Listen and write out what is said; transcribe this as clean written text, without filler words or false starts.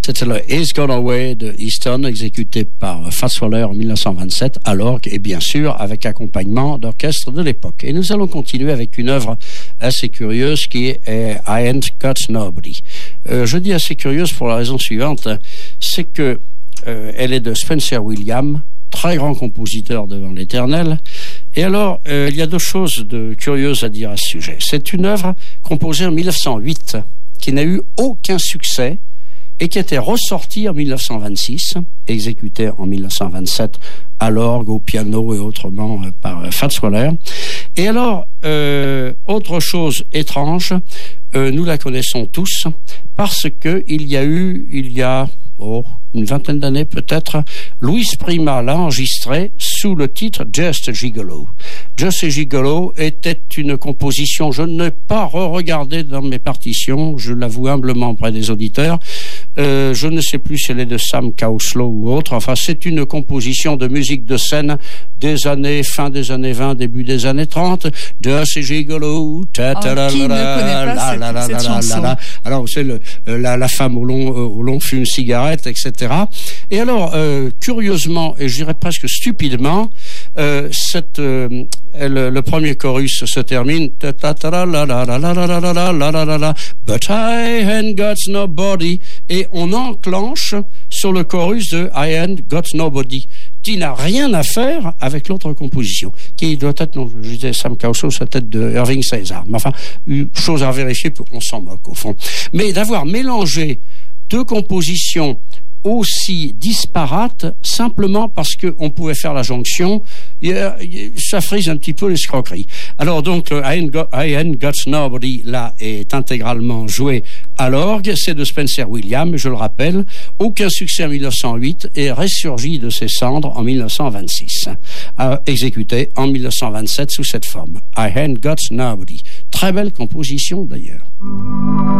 C'était le He's Gone Away de Easton, exécuté par Fats Waller en 1927 à l'orgue et bien sûr avec accompagnement d'orchestre de l'époque. Et nous allons continuer avec une œuvre assez curieuse qui est I Ain't Got Nobody. Je dis assez curieuse pour la raison suivante, c'est que elle est de Spencer Williams, très grand compositeur devant l'Éternel. Et alors, il y a deux choses curieuses à dire à ce sujet. C'est une œuvre composée en 1908 qui n'a eu aucun succès et qui était ressortie en 1926, exécutée en 1927 à l'orgue, au piano et autrement par Fats Waller. Et alors, autre chose étrange, nous la connaissons tous parce que il y a une vingtaine d'années peut-être, Louis Prima l'a enregistré sous le titre Just a Gigolo. Just a Gigolo était une composition, je ne l'ai pas re-regardé dans mes partitions, je l'avoue humblement auprès des auditeurs, je ne sais plus si elle est de Sam Cowslow ou autre, enfin c'est une composition de musique de scène fin des années 20, début des années 30, Just a Gigolo, qui ne connaît pas cette chanson? Alors c'est la femme au long fume cigarette, etc. Et alors, curieusement, et je dirais presque stupidement, le premier chorus se termine But I ain't got nobody, et on enclenche sur le chorus de I ain't got nobody, qui n'a rien à faire avec l'autre composition, qui doit être, non, je disais Sam Cowslow, sa tête de Irving César. Mais enfin, une chose à vérifier, on s'en moque au fond. Mais d'avoir mélangé deux compositions aussi disparate simplement parce qu'on pouvait faire la jonction, ça frise un petit peu l'escroquerie. Alors donc I Ain't Got Nobody là est intégralement joué à l'orgue, c'est de Spencer Williams, je le rappelle, aucun succès en 1908 et ressurgit de ses cendres en 1926, exécuté en 1927 sous cette forme. I Ain't Got Nobody, très belle composition d'ailleurs.